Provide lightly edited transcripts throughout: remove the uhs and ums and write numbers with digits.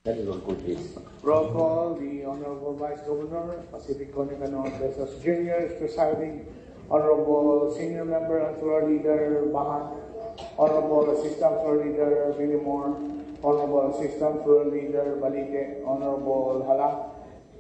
That is all good, please. Roll call. The Honorable Vice Governor, Pacifico Nicanor Besos Jr. is presiding. Honorable Senior Member and Floor Leader Bahan. Honorable Assistant Floor Leader Villamore. Honorable Assistant Floor Leader Balite. Honorable Hala.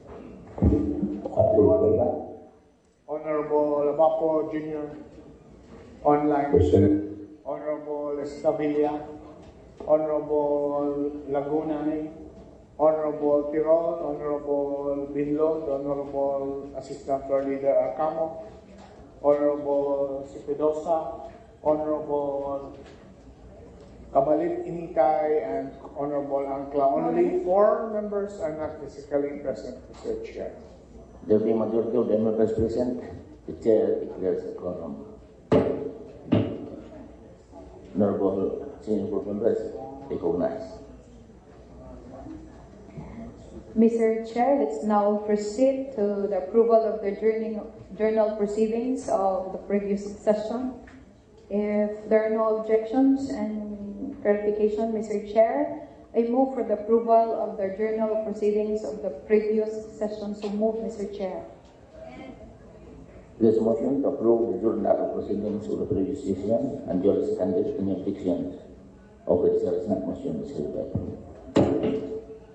Honorable Abapo Jr. Online. Present. Honorable Estabilia. Honorable Lagunay. Honorable Tirol, Honorable Binlod, Honorable Assistant Floor Leader Arcamo, Honorable Sipidosa, Honorable Kabalit Initay, and Honorable Angkla. Only 4 members are not physically present, Mr. Chair. There being majority of the members present, the chair declares a quorum. Honorable senior board members recognized. Mr. Chair, let's now proceed to the approval of the journal proceedings of the previous session. If there are no objections and clarification, Mr. Chair, I move for the approval of the journal proceedings of the previous session. So move, Mr. Chair. There's a motion to approve the journal proceedings of the previous session and duly seconded in objections. Okay, there is not motion, Mr. Chair.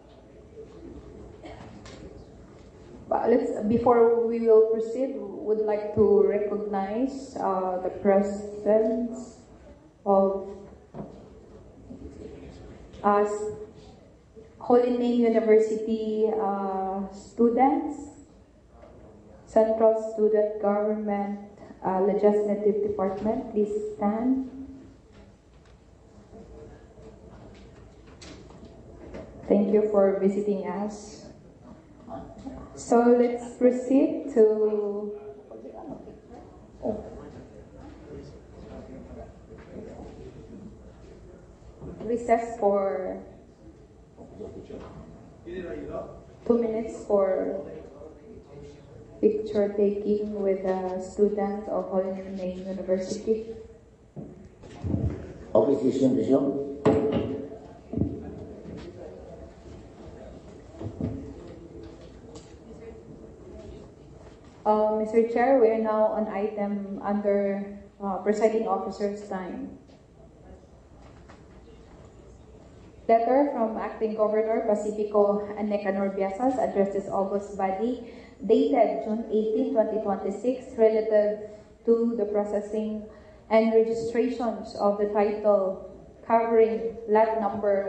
Before we will proceed, would like to recognize the presence of Holy Name University students, Central Student Government Legislative Department. Please stand. Thank you for visiting us. So let's proceed to recess for 2 minutes for picture taking with the students of Holy Name University. Okay, resume. Mr. Chair, we are now on item under presiding officer's time. Letter from Acting Governor Pacifico Nicanor Biasas addressed this August body dated June 18, 2026 relative to the processing and registrations of the title covering lot number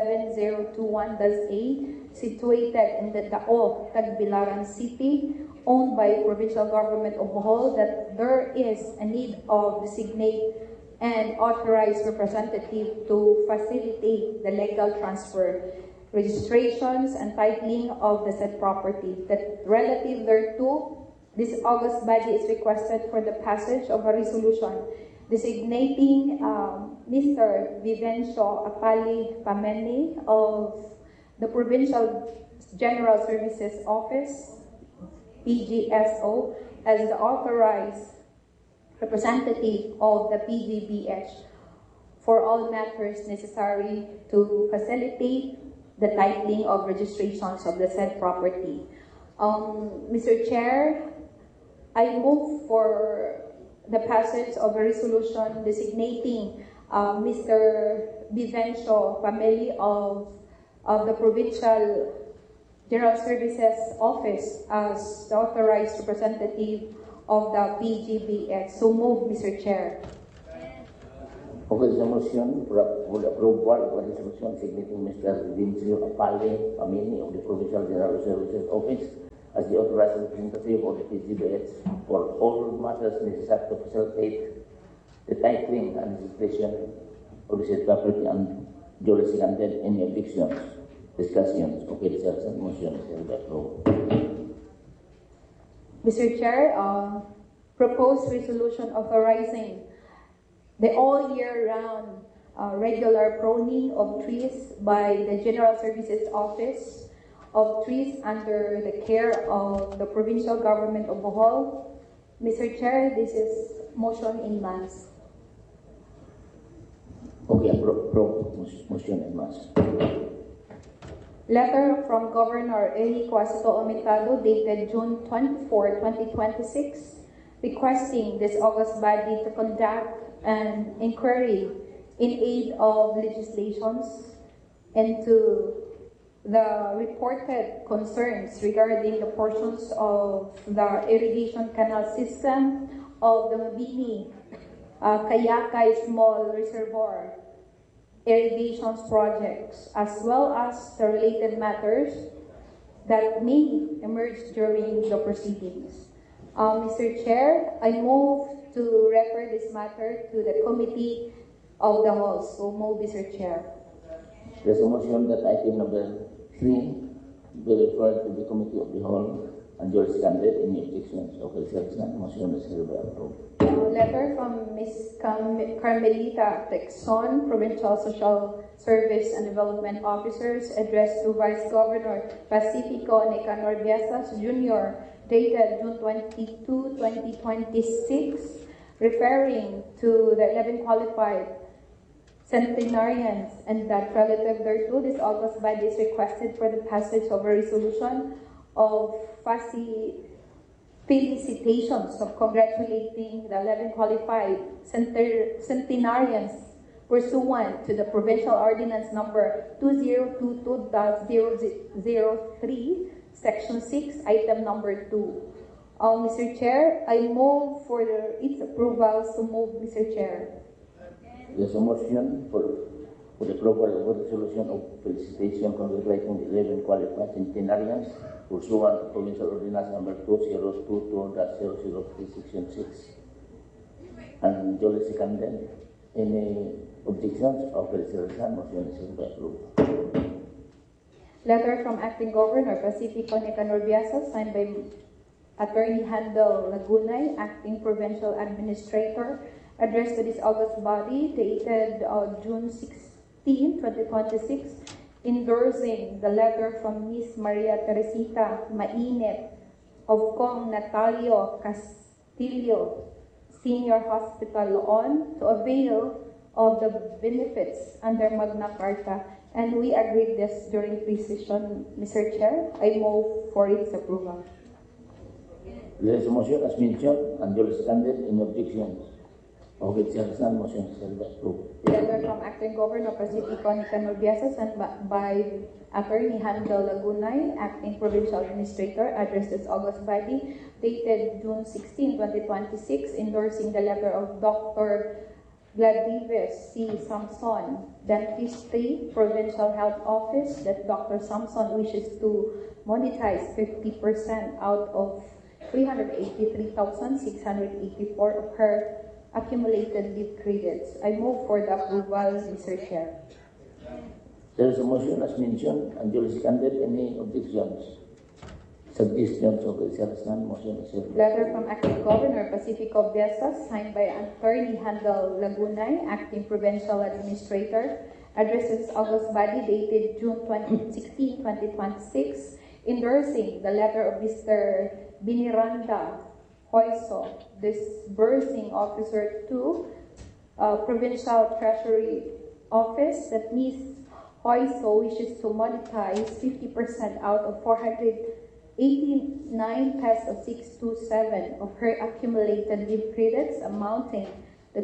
17021-A situated in the Dao, Tagbilaran City, owned by provincial government of Bohol, that there is a need of designate and authorized representative to facilitate the legal transfer, registrations, and titling of the said property. That relative thereto, this August body is requested for the passage of a resolution designating Mr. Vivencio Apali Pameni of the Provincial General Services Office, PGSO, as the authorized representative of the PGBH for all matters necessary to facilitate the titling of registrations of the said property. Mr. Chair, I move for the passage of a resolution designating Mr. Vivencio Pameli of the Provincial General Services Office as the authorized representative of the PGBX. So move, Mr. Chair. Okay, the motion for approval of a resolution designating Mr. Vivencio Apali Pameli of the Provincial General Services Office as the authorized representative of the PGBH for all matters necessary to facilitate the titling and registration of the said property and duly seconded any objections, discussions. Okay, the motion is approved. Mr. Chair, proposed resolution authorizing the all year round regular pruning of trees by the General Services Office of trees under the care of the Provincial Government of Bohol. Mr. Chair, this is motion in mass. Okay, approve motion in mass. Letter from Governor Enrico Acito Omentado dated June 24, 2026, requesting this august body to conduct an inquiry in aid of legislations into the reported concerns regarding the portions of the irrigation canal system of the Mabini Kayakay Small Reservoir irrigation projects, as well as the related matters that may emerge during the proceedings. Mr. Chair, I move to refer this matter to the Committee of the Whole. So move, Mr. Chair. There's a motion that item number 3 be referred to the Committee of the Whole and your seconded. Any objections? Okay, sir, motion is hereby approved. Letter from Ms. Carmelita Texon, Provincial Social Service and Development Officers, addressed to Vice Governor Pacifico Nicanor Viesas Jr., dated June 22, 2026, referring to the 11 qualified centenarians and that relative thereto. This august body is requested for the passage of a resolution of felicitations of congratulating the 11 qualified centenarians pursuant to the Provincial Ordinance Number 2022-003, Section 6, Item Number 2. Mr. Chair, I move for its approval. So move, Mr. Chair. There's a motion for the approval of a resolution of felicitation congratulating the 11 qualified centenarians pursuant to Provincial Ordinance Number 2022-003, Section 6. And duly seconded. Any objections? Of the resolution, motion is approved. Letter from Acting Governor Pacifico Nicanor Viesas, signed by Attorney Handel Lagunay, Acting Provincial Administrator, addressed to this august body dated June 16, 2026, endorsing the letter from Ms. Maria Teresita Mainit of Cong Natalio Castillo Senior Hospital on to avail of the benefits under Magna Carta, and we agreed this during pre-session. Mr. Chair, I move for its approval. There is a motion as mentioned and duly seconded. Any objections? Okay, Chairman, motion is approved. Letter from Acting Governor Pacifico Nicanor Viesas and by Attorney Handel Lagunay, Acting Provincial Administrator, addressed this august body dated June 16, 2026, endorsing the letter of Dr. Gladives C. Samson, Dentistry, Provincial Health Office, that Dr. Samson wishes to monetize 50% out of 383,684 of her accumulated leave credits. I move for the approval, Mr. Chair. There is a motion as mentioned and duly seconded. Any objections? Suggestions of the Chairman, motion is approved. Letter from Acting Governor Pacifico Viesas, signed by Attorney Handel Lagunay, Acting Provincial Administrator, addresses August body dated June 16, 2026, endorsing the letter of Mr. Biniranda Hoyso, Disbursing Officer 2, Provincial Treasury Office, that Ms. Hoyso wishes to monetize 50% out of 489 pesos 627 of her accumulated leave credits, amounting to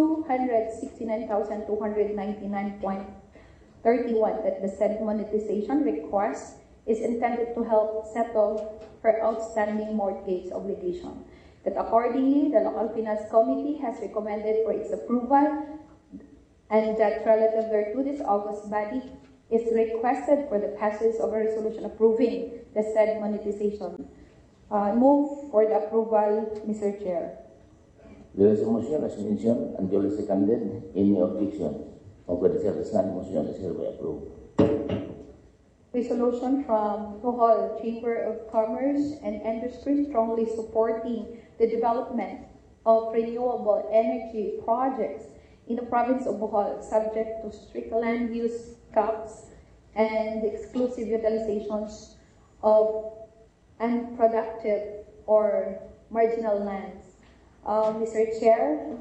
269,299.31, that the said monetization request is intended to help settle her outstanding mortgage obligation. That accordingly, the Local Finance Committee has recommended for its approval, and that relative thereto, this august body is requested for the passage of a resolution approving the said monetization. Move for the approval, Mr. Chair. There is a motion as mentioned and duly seconded. Any objection? Of the Chairman, motion is hereby approved. Resolution from Bohol Chamber of Commerce and Industry strongly supporting the development of renewable energy projects in the province of Bohol, subject to strict land use caps and exclusive utilizations of unproductive or marginal lands. Mr. Chair,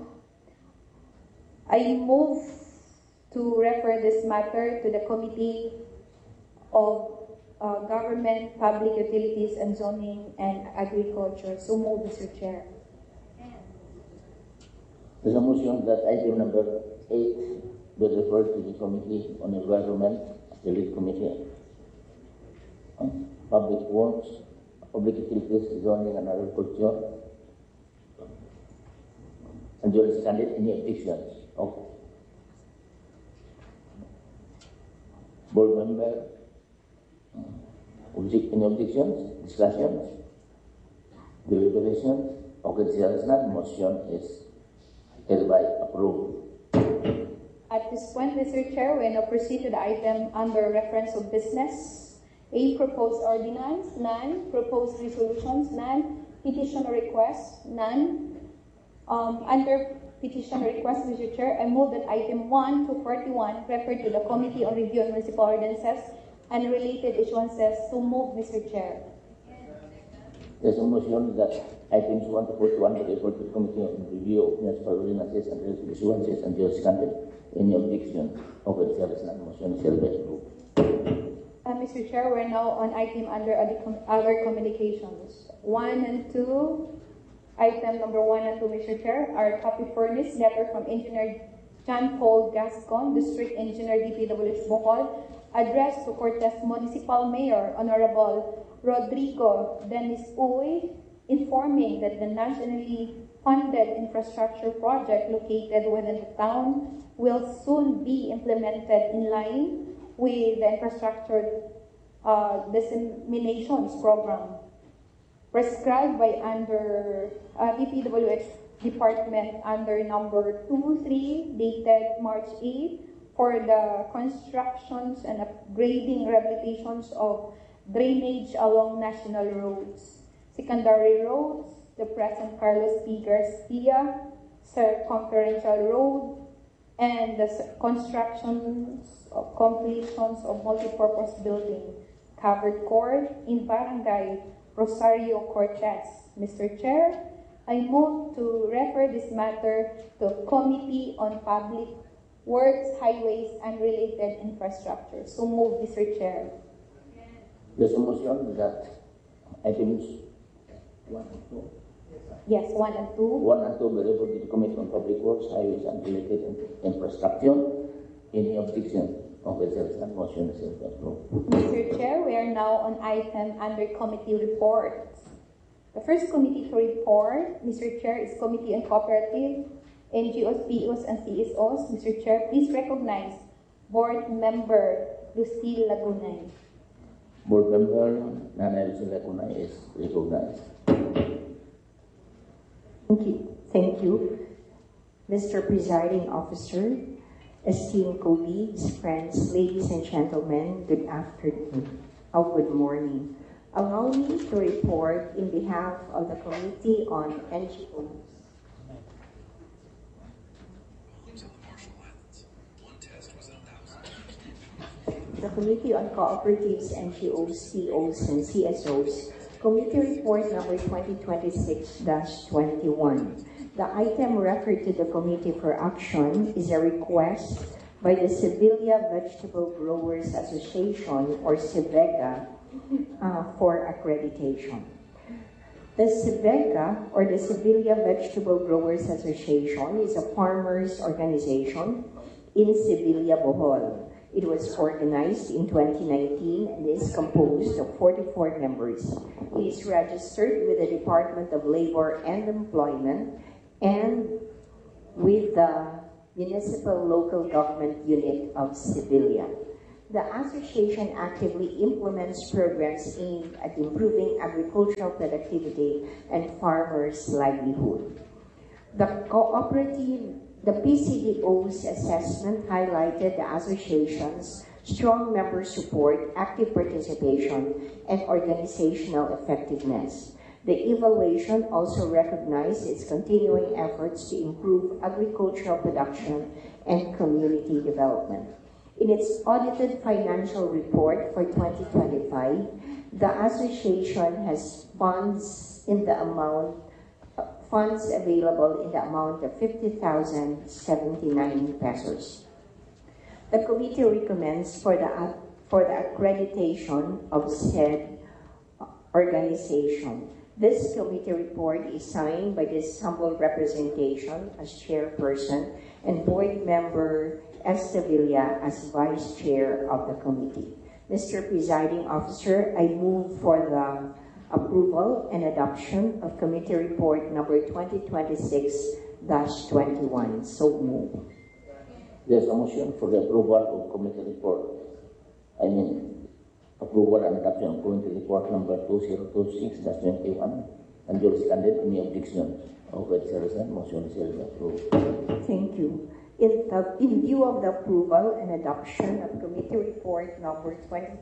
I move to refer this matter to the Committee of Government, Public Utilities, and Zoning and Agriculture. So move, Mr. Chair. There's a motion that item number 8 be referred to the Committee on Environment, the lead committee, Public Works, Public Utilities, Zoning and Agriculture. And you will stand it. Any objections? Okay. Board member, any objections? Discussions? Deliberations? Okay, there is none. Motion is hereby approved. At this point, Mr. Chair, we now proceed to the item under reference of business. A, proposed ordinance, none. Proposed resolutions, none. Petition requests, none. Under petition request, Mr. Chair, I move that item 1 to 41 referred to the Committee on Review of Municipal Ordinances and related issuances. So move, Mr. Chair. There's a motion that items 1 to 41 be referred to the Committee on Review of Municipal Ordinances and related issuances and just handed. Any objection? Okay, there is none. Motion is hereby approved. Mr. Chair, we're now on item under other communications. 1 and 2. Item number 1 and 2, Mr. Chair, are copy furnished letter from Engineer John Paul Gascon, District Engineer DPWH Bohol, addressed to Cortes Municipal Mayor Honorable Rodrigo Dennis Uy, informing that the nationally funded infrastructure project located within the town will soon be implemented in line with the infrastructure disseminations program prescribed by under DPWH Department under number 23 dated March 8 for the constructions and upgrading rehabilitations of drainage along national roads, secondary roads, the present Carlos P. Garcia circumferential road, and the constructions of completions of multipurpose building covered court in Barangay Rosario Cortes. Mr. Chair, I move to refer this matter to Committee on Public Works, Highways, and Related Infrastructure. So move, Mr. Chair. There's a motion that items 1 and 2. Yes, 1 and 2. 1 and 2 be referred to the Committee on Public Works, Highways, and Related Infrastructure. Any objection? Okay, there is none. Motion is approved. Mr. Chair, we are now on item under committee reports. The first committee to report, Mr. Chair, is Committee on Cooperative, NGOs, POs, and CSOs. Mr. Chair, please recognize Board Member Lucille Lagunay. Board Member Nanay Lucille Lagunay is recognized. Thank you, Mr. Presiding Officer, esteemed colleagues, friends, ladies and gentlemen, good afternoon or good morning. Allow me to report in behalf of the Committee on NGOs. The Committee on Cooperatives, NGOs, POs, and CSOs, Committee Report number 2026-21. The item referred to the Committee for Action is a request by the Sevilla Vegetable Growers Association, or SEVEGA, for accreditation. The SEVEGA, or the Sevilla Vegetable Growers Association, is a farmers' organization in Sevilla, Bohol. It was organized in 2019 and is composed of 44 members. It is registered with the Department of Labor and Employment and with the Municipal Local Government Unit of Sevilla. The association actively implements programs aimed at improving agricultural productivity and farmers' livelihood. The PCDO's assessment highlighted the association's strong member support, active participation, and organizational effectiveness. The evaluation also recognized its continuing efforts to improve agricultural production and community development. In its audited financial report for 2025, the association has funds available in the amount of 50,079 pesos. The committee recommends for for the accreditation of said organization. This committee report is signed by this humble representation as chairperson and board member Estevilla as vice chair of the committee. Mr. Presiding Officer, I move for the approval and adoption of committee report number 2026-21. So move. There's a motion for the approval of committee report. Approval and adoption of committee report number 2026-21. And you're seconded. Any objections? Okay, Sir, motion is approved. Thank you. In view of the approval and adoption of committee report number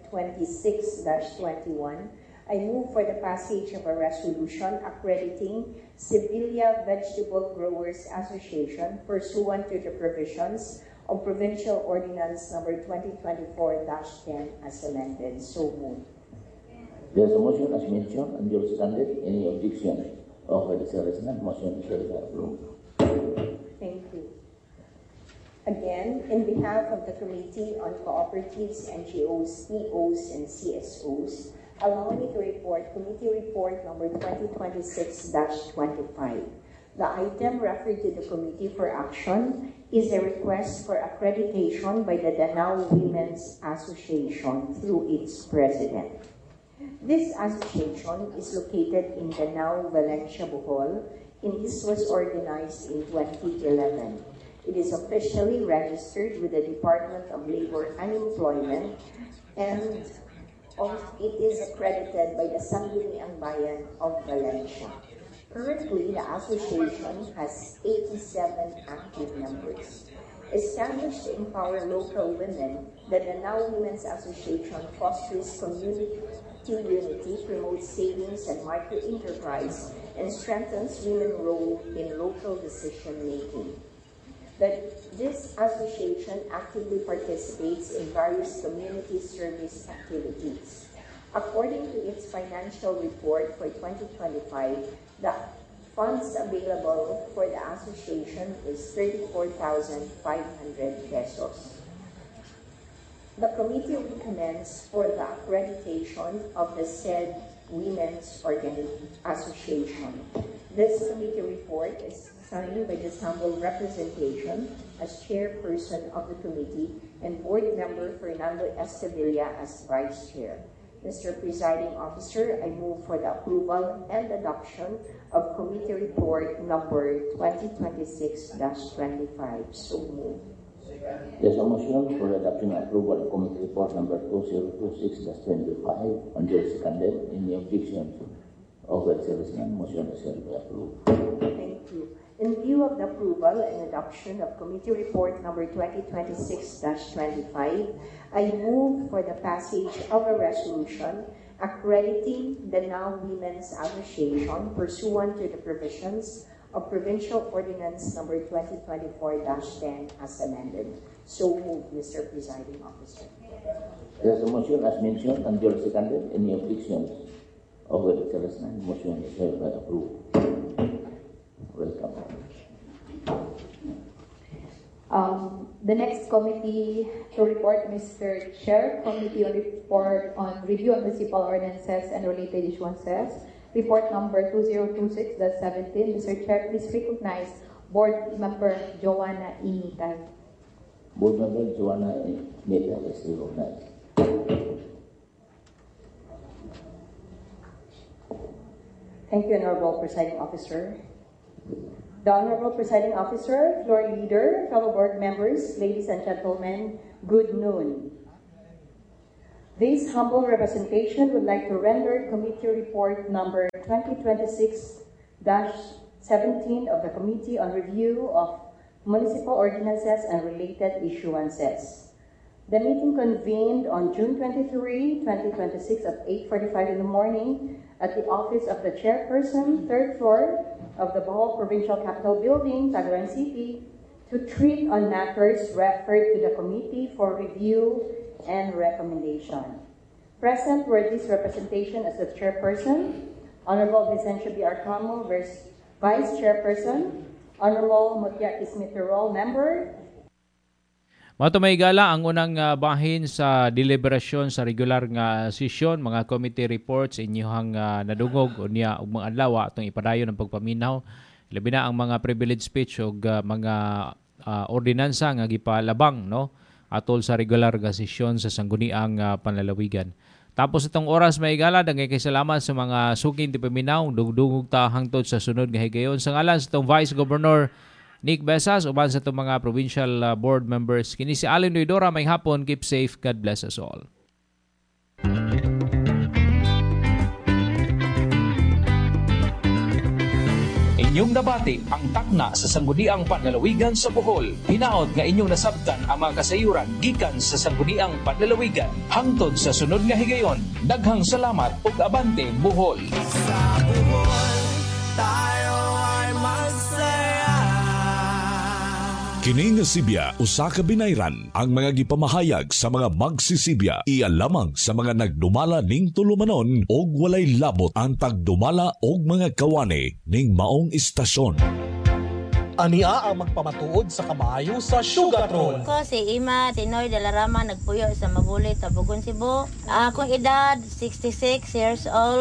2026-21, I move for the passage of a resolution accrediting Sevilla Vegetable Growers Association pursuant to the provisions of Provincial Ordinance number 2024-10 as amended. So moved. There's a motion as mentioned and you're seconded. Any objections? Okay, Sir, motion is approved. Thank you. Again, in behalf of the Committee on Cooperatives, NGOs, EOs, and CSOs, allow me to report Committee Report number 2026-25. The item referred to the Committee for Action is a request for accreditation by the Danao Women's Association through its president. This association is located in Danao, Valencia, Bohol, and this was organized in 2011. It is officially registered with the Department of Labor and Employment, and it is accredited by the Sangguniang Bayan of Valencia. Currently, the association has 87 active members. Established to empower local women, the Danao Women's Association fosters community unity, promotes savings and micro-enterprise, and strengthens women's role in local decision-making. This association actively participates in various community service activities. According to its financial report for 2025, the funds available for the association is 34,500 pesos. The committee recommends for the accreditation of the said Women's Association. This committee report is signed by this humble representation as chairperson of the committee and board member Fernando Estevilla as vice chair. Mr. Presiding Officer, I move for the approval and adoption of committee report number 2026-25. So move. There's a motion for adoption and approval of committee report number 2026-25 and you're seconded. Any objections? Okay, Sir, motion is approved. Thank you. In view of the approval and adoption of committee report number 2026-25, I move for the passage of a resolution accrediting the Danao Women's Association pursuant to the provisions of Provincial Ordinance number 2024-10 as amended. So moved, Mr. Presiding Officer. There's a motion as mentioned and you're seconded. Any objections? Okay, Sir, motion is approved. Welcome. The next committee to report, Mr. Chair, Committee on Report on Review of Municipal Ordinances and Related Issuances, report number 2026-17. Mr. Chair, please recognize Board Member Joanna E. Nital. Board Member Joanna E. Nital is recognized. Thank you, Honorable Presiding Officer. The Honorable Presiding Officer, Floor Leader, fellow board members, ladies and gentlemen, good noon. This humble representation would like to render committee report number 2026-17 of the Committee on Review of Municipal Ordinances and Related Issuances. The meeting convened on June 23, 2026 at 8:45 in the morning at the office of the chairperson, 3rd floor of the Bohol Provincial Capitol Building, Tagum City, to treat on matters referred to the Committee for Review and Recommendation. Present were this representation as the chairperson, Honorable Vicencio B. Arcamo, Vice Chairperson, Honorable Mutia Ismitirol, member, Mato may gala ang unang bahin sa deliberasyon sa regular nga sesyon, mga committee reports inyong nadungog unya og mga adlaw atong ipadayon ng pagpaminaw. Labi na ang mga privilege speech ug mga ordinansa nga gipalabang no atol sa regular nga sesyon sa sangguniang panlalawigan. Tapos itong oras may gala, dagay kay salamat sa mga suking ti paminaw, dugdugog ta hangtod sa sunod nga higayon. Sa ngalan sa itong Vice Governor Nick Besas, uban sa itong mga provincial board members, kini si Allen Noydora, may hapon, keep safe, God bless us all. Inyong nabati ang takna sa sangguniang panlalawigan sa Bohol. Hinaot nga inyong nasabtan ang mga kasayuran gikan sa sangguniang panlalawigan. Hangtod sa sunod nga higayon, daghang salamat ug abante Bohol. Sa Bohol, tayo ay masaya. Kini nga Sibya usa ka binayran ang mga gipamahayag sa mga magsisibya iya lamang sa mga nagdumala ning tulumanon og walay labot ang pagdumala og mga kawani ning maong istasyon. Ania ang magpamatuod sa kamaayo sa Sugartron. Ako si Ima Tinoy de la Rama, nagpuyo sa Mabulit, Tabugon, Cebu. Akong edad 66 years old.